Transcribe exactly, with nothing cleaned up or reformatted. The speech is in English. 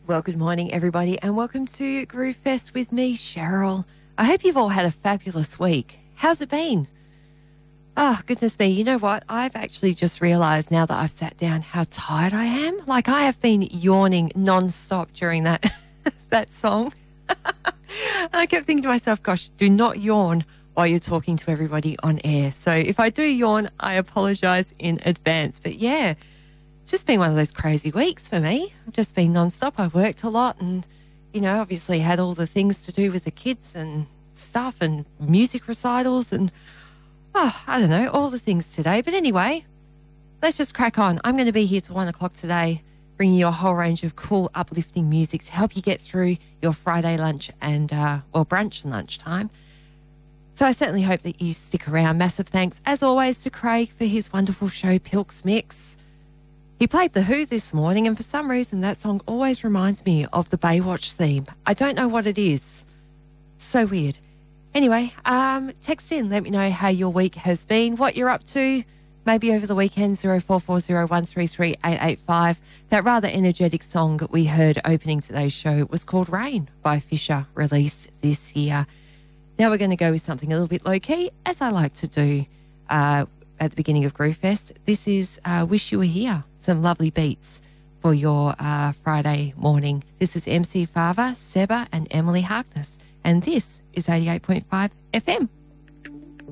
Well, good morning, everybody, and welcome to Groove Fest with me, Cheryl. I hope you've all had a fabulous week. How's it been? Oh, goodness me. You know what? I've actually just realised now that I've sat down how tired I am. Like, I have been yawning non-stop during that, that song. I kept thinking to myself, gosh, do not yawn while you're talking to everybody on air. So if I do yawn, I apologise in advance. But yeah, it's just been one of those crazy weeks for me. I've just been non-stop. I've worked a lot and, you know, obviously had all the things to do with the kids and stuff and music recitals and, oh, I don't know, all the things today. But anyway, let's just crack on. I'm going to be here till one o'clock today, bringing you a whole range of cool, uplifting music to help you get through your Friday lunch and, uh, well, brunch and lunchtime. So I certainly hope that you stick around. Massive thanks, as always, to Craig for his wonderful show, Pilk's Mix. He played The Who this morning, and for some reason that song always reminds me of the Baywatch theme. I don't know what it is. It's so weird. Anyway, um, text in. Let me know how your week has been, what you're up to, maybe over the weekend, zero four four zero one three three eight eight five. That rather energetic song that we heard opening today's show was called Rain by Fisher, released this year. Now we're going to go with something a little bit low-key, as I like to do uh, at the beginning of Groove Fest. This is uh, Wish You Were Here, some lovely beats for your uh, Friday morning. This is M C Fava, Seba and Emily Harkness, and this is eighty-eight point five F M.